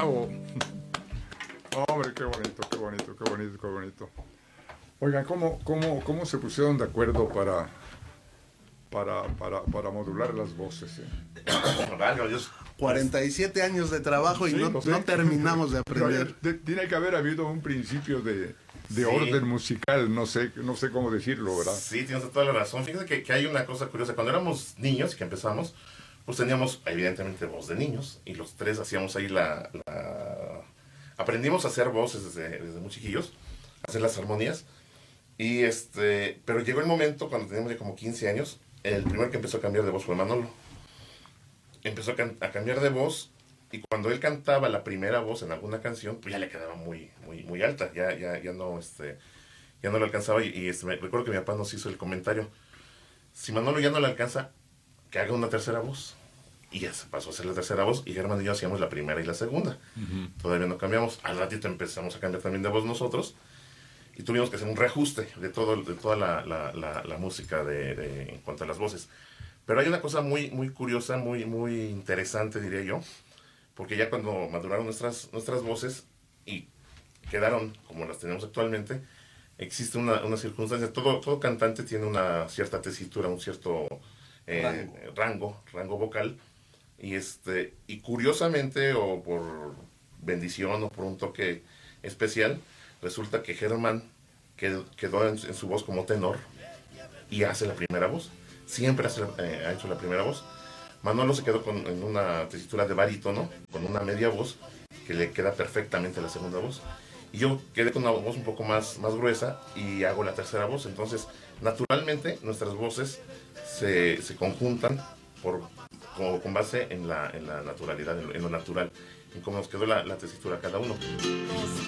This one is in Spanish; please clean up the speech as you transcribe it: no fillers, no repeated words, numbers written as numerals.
Bravo. Hombre, qué bonito, qué bonito, qué bonito, qué bonito. Oigan, ¿cómo se pusieron de acuerdo para modular las voces? Válgame Dios. 47 años de trabajo y Sí, no, sé. no terminamos de aprender. Tiene que haber habido un principio de Sí. orden musical, no sé cómo decirlo, ¿verdad? Sí, tienes toda la razón. Fíjate que hay una cosa curiosa. Cuando éramos niños y que empezamos, pues teníamos evidentemente voz de niños y los tres hacíamos ahí aprendimos a hacer voces desde muy chiquillos, a hacer las armonías. Y pero llegó el momento cuando teníamos ya como 15 años, el primero que empezó a cambiar de voz fue Manolo. Empezó a cambiar de voz y cuando él cantaba la primera voz en alguna canción, pues ya le quedaba muy alta, ya no lo alcanzaba recuerdo que mi papá nos hizo el comentario, si Manolo ya no le alcanza, que haga una tercera voz. Y ya se pasó a hacer la tercera voz y Germán y yo hacíamos la primera y la segunda. Todavía no cambiamos. Al ratito empezamos a cambiar también de voz nosotros y tuvimos que hacer un reajuste de toda la música en cuanto a las voces. Pero hay una cosa muy curiosa, muy interesante, diría yo, porque ya cuando maduraron nuestras voces y quedaron como las tenemos actualmente, existe una circunstancia. Todo cantante tiene una cierta tesitura, un cierto rango vocal. Y curiosamente, o por bendición, o por un toque especial, resulta que Germán quedó en su voz como tenor y hace la primera voz. Siempre ha hecho la primera voz. Manolo se quedó en una tesitura de barítono, con una media voz, que le queda perfectamente la segunda voz. Y yo quedé con una voz un poco más gruesa y hago la tercera voz. Entonces, naturalmente, nuestras voces se conjuntan con base en la naturalidad, en lo natural, en cómo nos quedó la tesitura cada uno.